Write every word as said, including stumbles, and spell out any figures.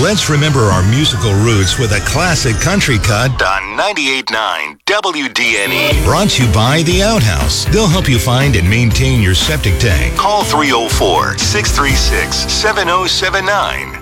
Let's remember our musical roots with a classic country cut on ninety-eight point nine W D N E. Brought to you by The Outhouse. They'll help you find and maintain your septic tank. Call three oh four, six three six, seven oh seven nine.